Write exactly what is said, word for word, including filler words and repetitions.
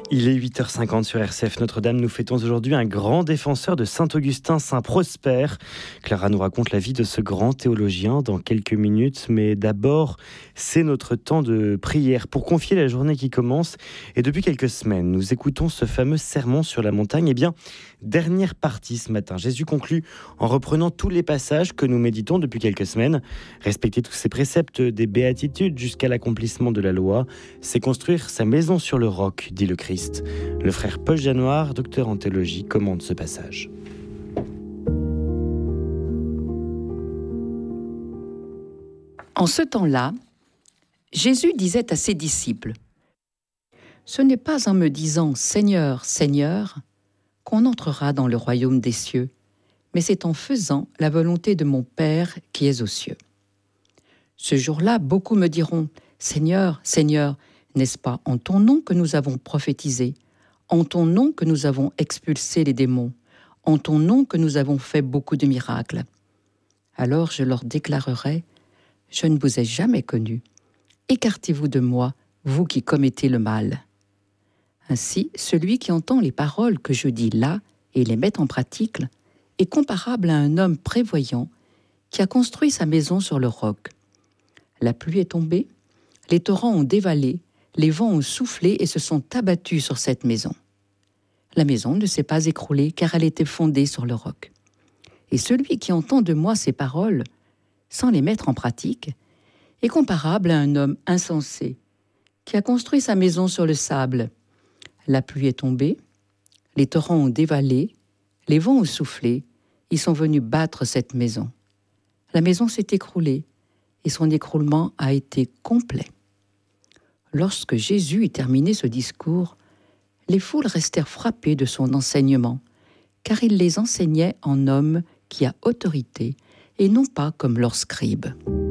Il est huit heures cinquante sur R C F Notre-Dame. Nous fêtons aujourd'hui un grand défenseur de Saint-Augustin, Saint Prosper. Clara nous raconte la vie de ce grand théologien dans quelques minutes. Mais d'abord, c'est notre temps de prière pour confier la journée qui commence. Et depuis quelques semaines, nous écoutons ce fameux sermon sur la montagne. Eh bien, dernière partie ce matin. Jésus conclut en reprenant tous les passages que nous méditons depuis quelques semaines. Respecter tous ces préceptes des béatitudes jusqu'à l'accomplissement de la loi, c'est construire sa maison sur le roc, dit le Christ. Le frère Paul Janoir, docteur en théologie, commente ce passage. En ce temps-là, Jésus disait à ses disciples : « Ce n'est pas en me disant « Seigneur, Seigneur » qu'on entrera dans le royaume des cieux, mais c'est en faisant la volonté de mon Père qui est aux cieux. Ce jour-là, beaucoup me diront : Seigneur, Seigneur, n'est-ce pas en ton nom que nous avons prophétisé, en ton nom que nous avons expulsé les démons, en ton nom que nous avons fait beaucoup de miracles ? Alors je leur déclarerai : je ne vous ai jamais connus. Écartez-vous de moi, vous qui commettez le mal. Ainsi, celui qui entend les paroles que je dis là et les met en pratique est comparable à un homme prévoyant qui a construit sa maison sur le roc. La pluie est tombée, les torrents ont dévalé, les vents ont soufflé et se sont abattus sur cette maison. La maison ne s'est pas écroulée car elle était fondée sur le roc. Et celui qui entend de moi ces paroles, sans les mettre en pratique, est comparable à un homme insensé qui a construit sa maison sur le sable. La pluie est tombée, les torrents ont dévalé, les vents ont soufflé, ils sont venus battre cette maison. La maison s'est écroulée et son écroulement a été complet. » Lorsque Jésus eut terminé ce discours, les foules restèrent frappées de son enseignement, car il les enseignait en homme qui a autorité et non pas comme leurs scribes.